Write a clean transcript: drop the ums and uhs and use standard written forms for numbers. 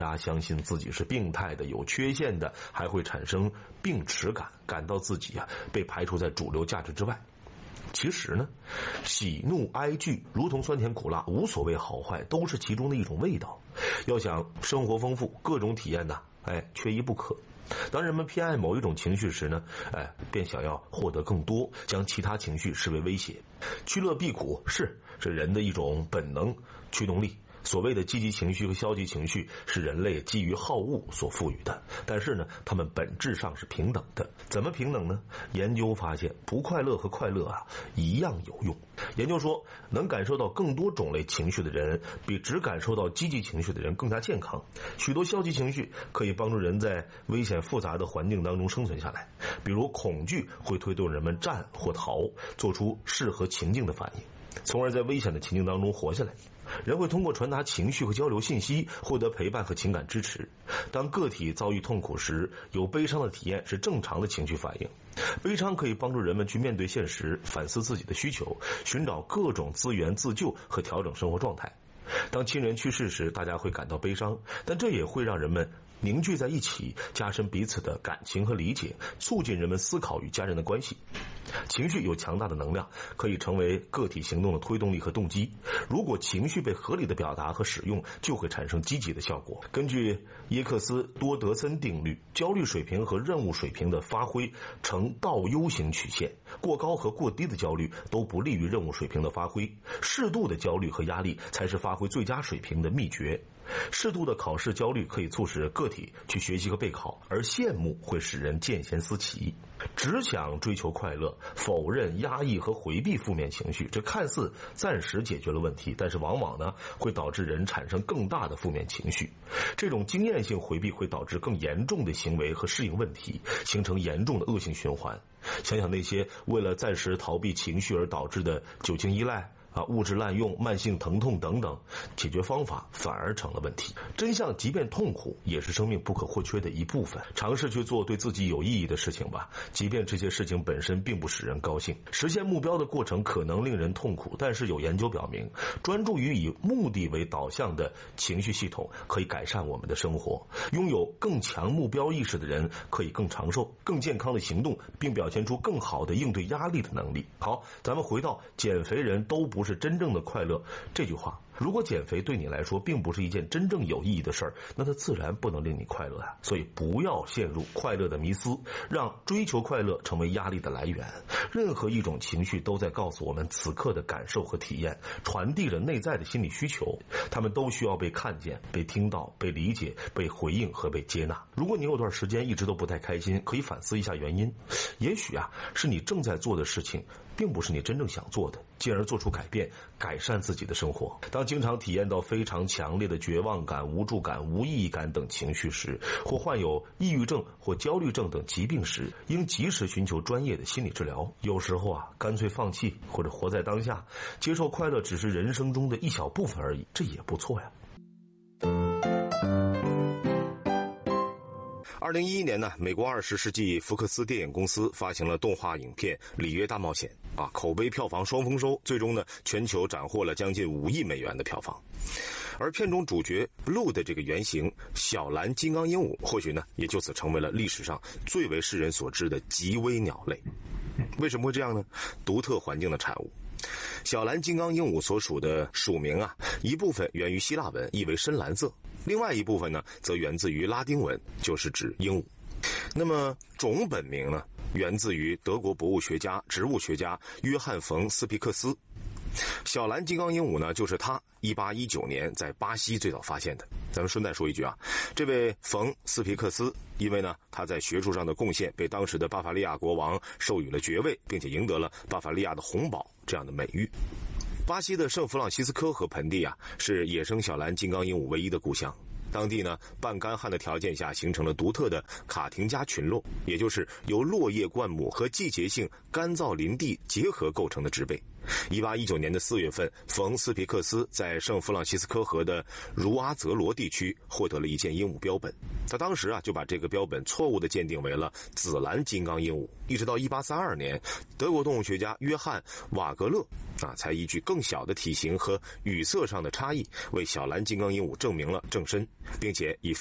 大家相信自己是病态的、有缺陷的，还会产生病耻感，感到自己被排除在主流价值之外。其实呢，喜怒哀惧如同酸甜苦辣，无所谓好坏，都是其中的一种味道。要想生活丰富，各种体验呢，缺一不可。当人们偏爱某一种情绪时呢，便想要获得更多，将其他情绪视为威胁。趋乐避苦是人的一种本能驱动力。所谓的积极情绪和消极情绪是人类基于好恶所赋予的，但是呢，它们本质上是平等的。怎么平等呢？研究发现，不快乐和快乐一样有用。研究说，能感受到更多种类情绪的人，比只感受到积极情绪的人更加健康。许多消极情绪可以帮助人在危险复杂的环境当中生存下来，比如恐惧会推动人们战或逃，做出适合情境的反应，从而在危险的情境当中活下来。人会通过传达情绪和交流信息获得陪伴和情感支持。当个体遭遇痛苦时，有悲伤的体验是正常的情绪反应。悲伤可以帮助人们去面对现实，反思自己的需求，寻找各种资源自救和调整生活状态。当亲人去世时，大家会感到悲伤，但这也会让人们凝聚在一起，加深彼此的感情和理解，促进人们思考与家人的关系。情绪有强大的能量，可以成为个体行动的推动力和动机。如果情绪被合理的表达和使用，就会产生积极的效果。根据耶克斯多德森定律，焦虑水平和任务水平的发挥呈倒 U 型曲线，过高和过低的焦虑都不利于任务水平的发挥，适度的焦虑和压力才是发挥最佳水平的秘诀。适度的考试焦虑可以促使个体去学习和备考，而羡慕会使人见贤思齐。只想追求快乐，否认、压抑和回避负面情绪，这看似暂时解决了问题，但是往往呢会导致人产生更大的负面情绪。这种经验性回避会导致更严重的行为和适应问题，形成严重的恶性循环。想想那些为了暂时逃避情绪而导致的酒精依赖、物质滥用、慢性疼痛等等，解决方法反而成了问题。真相即便痛苦，也是生命不可或缺的一部分。尝试去做对自己有意义的事情吧，即便这些事情本身并不使人高兴。实现目标的过程可能令人痛苦，但是有研究表明，专注于以目的为导向的情绪系统可以改善我们的生活。拥有更强目标意识的人可以更长寿、更健康的行动，并表现出更好的应对压力的能力。好，咱们回到减肥人都不是真正的快乐这句话。如果减肥对你来说并不是一件真正有意义的事儿，那它自然不能令你快乐啊。所以不要陷入快乐的迷思，让追求快乐成为压力的来源。任何一种情绪都在告诉我们此刻的感受和体验，传递着内在的心理需求，他们都需要被看见、被听到、被理解、被回应和被接纳。如果你有段时间一直都不太开心，可以反思一下原因，也许是你正在做的事情并不是你真正想做的，进而做出改变，改善自己的生活。当经常体验到非常强烈的绝望感、无助感、无意义感等情绪时，或患有抑郁症或焦虑症等疾病时，应及时寻求专业的心理治疗。有时候干脆放弃或者活在当下，接受快乐只是人生中的一小部分而已，这也不错呀。 2011年呢，美国20世纪福克斯电影公司发行了动画影片《里约大冒险》口碑票房双丰收，最终呢全球斩获了将近5亿美元的票房。而片中主角 Blue 的这个原型小蓝金刚鹦鹉，或许呢也就此成为了历史上最为世人所知的极危鸟类。为什么会这样呢？独特环境的产物。小蓝金刚鹦鹉所属的属名一部分源于希腊文，意为深蓝色，另外一部分呢则源自于拉丁文，就是指鹦鹉。那么种本名呢，源自于德国博物学家、植物学家约翰·冯·斯皮克斯。小蓝金刚鹦鹉呢，就是他1819年在巴西最早发现的。咱们顺带说一句这位冯·斯皮克斯，因为呢他在学术上的贡献，被当时的巴伐利亚国王授予了爵位，并且赢得了巴伐利亚的红宝这样的美誉。巴西的圣弗朗西斯科河盆地是野生小蓝金刚鹦鹉唯一的故乡。当地呢半干旱的条件下形成了独特的卡廷加群落，也就是由落叶灌木和季节性干燥林地结合构成的植被。1819年的4月份，冯斯皮克斯在圣弗朗西斯科河的茹阿泽罗地区获得了一件鹦鹉标本。他当时就把这个标本错误地鉴定为了紫蓝金刚鹦鹉。一直到1832年，德国动物学家约翰瓦格勒才依据更小的体型和羽色上的差异，为小蓝金刚鹦鹉证明了正身，并且以